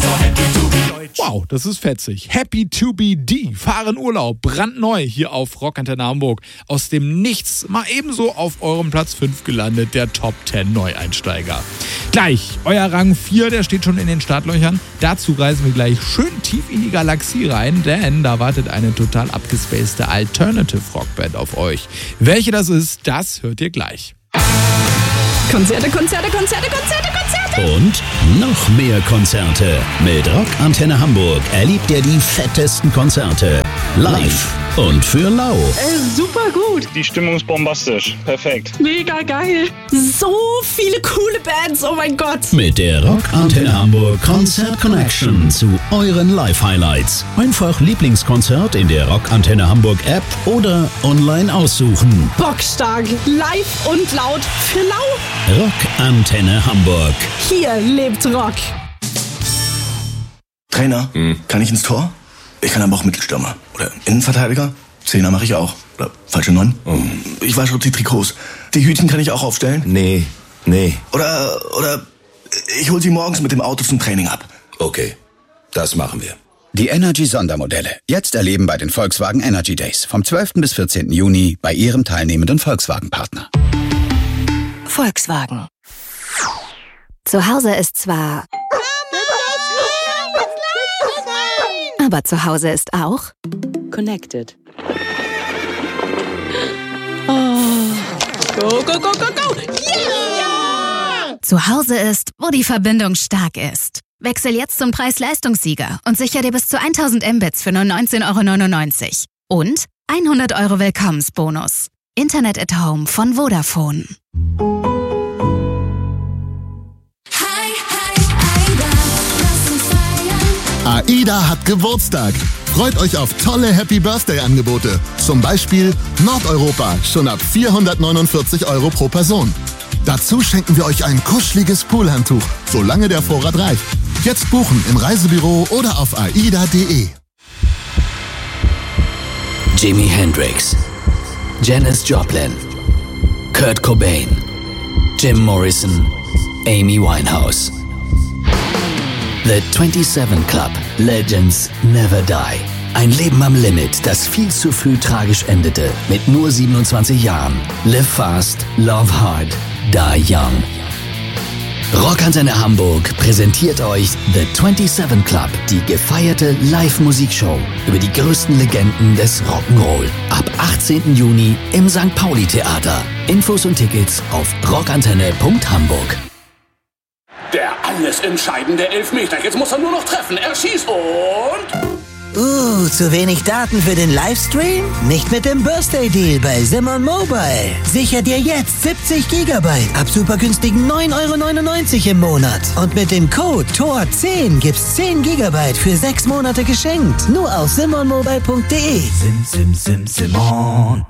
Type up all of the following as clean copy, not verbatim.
Wow, das ist fetzig. Happy to be D. Fahren Urlaub. Brandneu hier auf Rock Antenne Hamburg. Aus dem Nichts mal ebenso auf eurem Platz 5 gelandet. Der Top 10 Neueinsteiger. Gleich, euer Rang 4, der steht schon in den Startlöchern. Dazu reisen wir gleich schön tief in die Galaxie rein, denn da wartet eine total abgespacede Alternative Rockband auf euch. Welche das ist, das hört ihr gleich. Konzerte, Konzerte, Konzerte, Konzerte, Konzerte. Und noch mehr Konzerte. Mit Rock Antenne Hamburg erlebt ihr die fettesten Konzerte. Live und für lau. Super gut. Die Stimmung ist bombastisch. Perfekt. Mega geil. So viele coole Bands. Oh mein Gott. Mit der Rock Antenne Hamburg Konzert Connection zu euren Live-Highlights. Einfach Lieblingskonzert in der Rock Antenne Hamburg App oder online aussuchen. Bockstark. Live und laut für lau. Rock Antenne Hamburg. Hier lebt Rock. Trainer, kann ich ins Tor? Ich kann aber auch Mittelstürmer. Oder Innenverteidiger? Zehner mache ich auch. Oder falsche 9? Ich wasche auch die Trikots. Die Hütchen kann ich auch aufstellen? Nee. Oder ich hol sie morgens mit dem Auto zum Training ab. Okay, das machen wir. Die Energy-Sondermodelle. Jetzt erleben bei den Volkswagen Energy Days. Vom 12. bis 14. Juni bei Ihrem teilnehmenden Volkswagen-Partner. Volkswagen. Zu Hause ist zwar... Aber zu Hause ist auch... Connected. Go, go, go, go, go. Yeah! Zu Hause ist, wo die Verbindung stark ist. Wechsel jetzt zum Preis-Leistungssieger und sicher dir bis zu 1000 Mbits für nur 19,99 €. Und 100 € Willkommensbonus. Internet at Home von Vodafone. AIDA hat Geburtstag. Freut euch auf tolle Happy-Birthday-Angebote. Zum Beispiel Nordeuropa, schon ab 449 € pro Person. Dazu schenken wir euch ein kuscheliges Poolhandtuch, solange der Vorrat reicht. Jetzt buchen im Reisebüro oder auf aida.de. Jimi Hendrix, Janis Joplin, Kurt Cobain, Jim Morrison, Amy Winehouse. The 27 Club. Legends never die. Ein Leben am Limit, das viel zu früh tragisch endete. Mit nur 27 Jahren. Live fast, love hard, die young. Rock Antenne Hamburg präsentiert euch The 27 Club, die gefeierte Live-Musikshow über die größten Legenden des Rock'n'Roll. Ab 18. Juni im St. Pauli Theater. Infos und Tickets auf rockantenne.hamburg. Der alles entscheidende Elfmeter. Jetzt muss er nur noch treffen. Er schießt und... zu wenig Daten für den Livestream? Nicht mit dem Birthday Deal bei Simon Mobile. Sicher dir jetzt 70 GB ab super günstigen 9,99 € im Monat. Und mit dem Code TOR10 gibt's 10 GB für 6 Monate geschenkt. Nur auf simonmobile.de. Simon.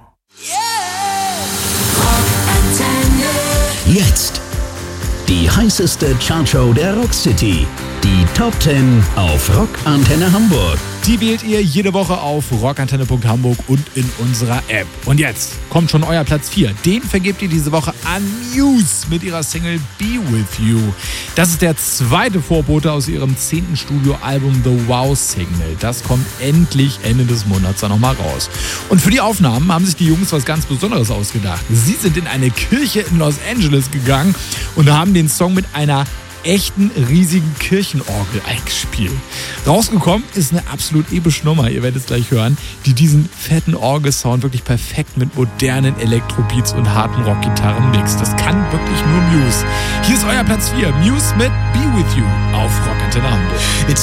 Jetzt die heißeste Chartshow der Rock City. Die Top 10 auf Rock Antenne Hamburg. Die wählt ihr jede Woche auf rockantenne.hamburg und in unserer App. Und jetzt kommt schon euer Platz 4. Den vergebt ihr diese Woche an Muse mit ihrer Single Be With You. Das ist der zweite Vorbote aus ihrem 10. Studioalbum The Wow Signal. Das kommt endlich Ende des Monats dann nochmal raus. Und für die Aufnahmen haben sich die Jungs was ganz Besonderes ausgedacht. Sie sind in eine Kirche in Los Angeles gegangen und haben den Song mit einer echten riesigen Kirchenorgel eingespielt. Rausgekommen ist eine absolut epische Nummer, ihr werdet es gleich hören, die diesen fetten Orgelsound wirklich perfekt mit modernen Elektrobeats und harten Rockgitarren mixt. Das kann wirklich nur Muse. Hier ist euer Platz 4, Muse mit Be With You auf Rock Antenne Hamburg.